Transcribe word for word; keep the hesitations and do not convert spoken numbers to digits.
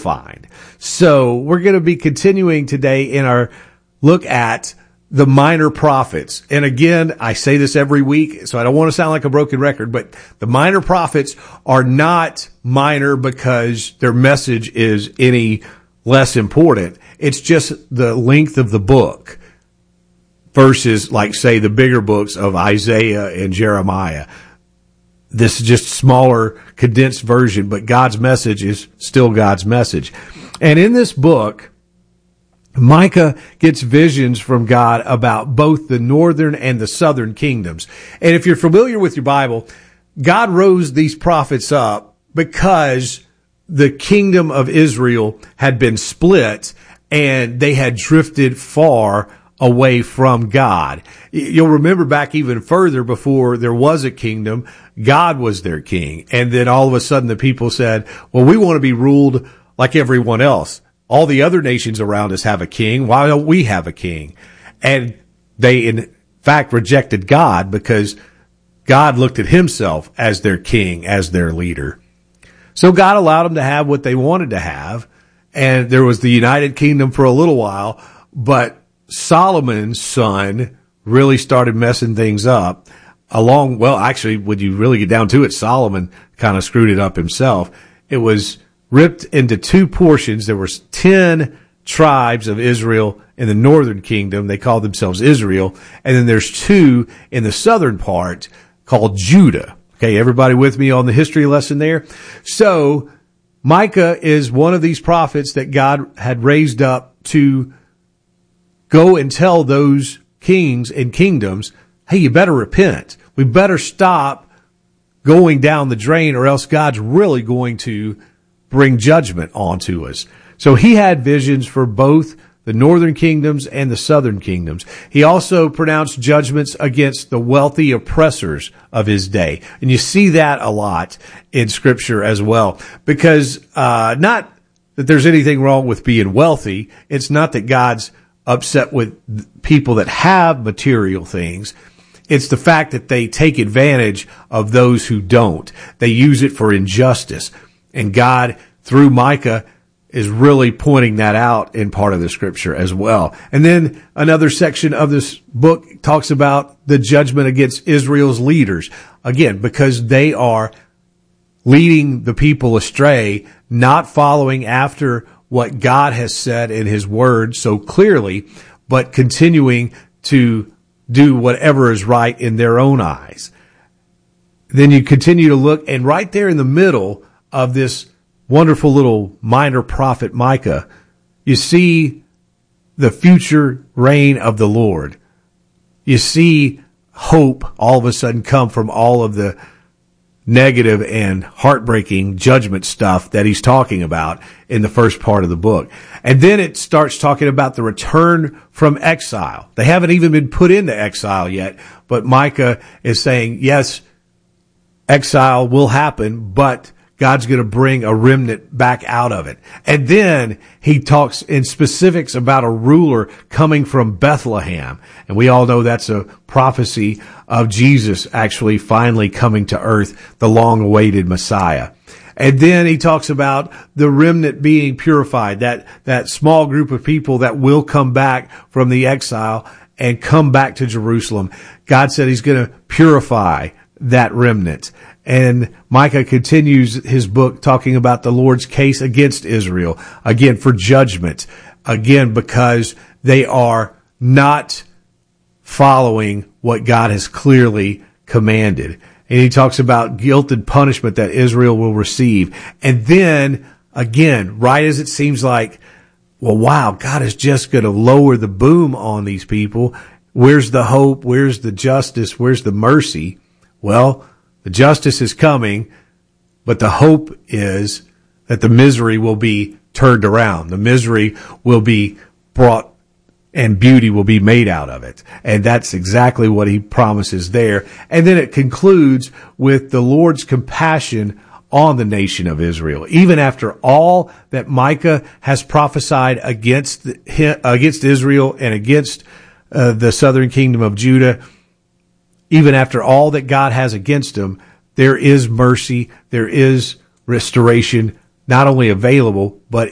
find. So we're going to be continuing today in our look at the minor prophets. And again, I say this every week, so I don't want to sound like a broken record, but the minor prophets are not minor because their message is any less important. It's just the length of the book versus, like, say, the bigger books of Isaiah and Jeremiah. This is just smaller, condensed version, but God's message is still God's message. And in this book, Micah gets visions from God about both the northern and the southern kingdoms. And if you're familiar with your Bible, God rose these prophets up because the kingdom of Israel had been split and they had drifted far away from God. You'll remember back even further, before there was a kingdom, God was their king. And then all of a sudden the people said, well, we want to be ruled like everyone else. All the other nations around us have a king. Why don't we have a king? And they, in fact, rejected God because God looked at himself as their king, as their leader. So God allowed them to have what they wanted to have. And there was the United Kingdom for a little while. But Solomon's son really started messing things up. Along, well, actually, when you really get down to it, Solomon kind of screwed it up himself. It was ripped into two portions. There was ten tribes of Israel in the northern kingdom. They called themselves Israel. And then there's two in the southern part called Judah. Okay, everybody with me on the history lesson there? So Micah is one of these prophets that God had raised up to go and tell those kings and kingdoms, hey, you better repent. We better stop going down the drain, or else God's really going to bring judgment onto us. So he had visions for both the northern kingdoms and the southern kingdoms. He also pronounced judgments against the wealthy oppressors of his day. And you see that a lot in Scripture as well. Because uh not that there's anything wrong with being wealthy. It's not that God's upset with people that have material things. It's the fact that they take advantage of those who don't. They use it for injustice. And God, through Micah, is really pointing that out in part of the Scripture as well. And then another section of this book talks about the judgment against Israel's leaders. Again, because they are leading the people astray, not following after what God has said in his word so clearly, but continuing to do whatever is right in their own eyes. Then you continue to look, and right there in the middle of this wonderful little minor prophet Micah, you see the future reign of the Lord. You see hope all of a sudden come from all of the negative and heartbreaking judgment stuff that he's talking about in the first part of the book. And then it starts talking about the return from exile. They haven't even been put into exile yet, but Micah is saying, yes, exile will happen, but God's going to bring a remnant back out of it. And then he talks in specifics about a ruler coming from Bethlehem. And we all know that's a prophecy of Jesus actually finally coming to earth, the long-awaited Messiah. And then he talks about the remnant being purified, that, that small group of people that will come back from the exile and come back to Jerusalem. God said he's going to purify that remnant. And Micah continues his book talking about the Lord's case against Israel, again, for judgment, again, because they are not following what God has clearly commanded. And he talks about guilt and punishment that Israel will receive. And then, again, right as it seems like, well, wow, God is just going to lower the boom on these people. Where's the hope? Where's the justice? Where's the mercy? Well, the justice is coming, but the hope is that the misery will be turned around. The misery will be brought and beauty will be made out of it. And that's exactly what he promises there. And then it concludes with the Lord's compassion on the nation of Israel. Even after all that Micah has prophesied against, against Israel and against uh, the southern kingdom of Judah, even after all that God has against them, there is mercy, there is restoration, not only available, but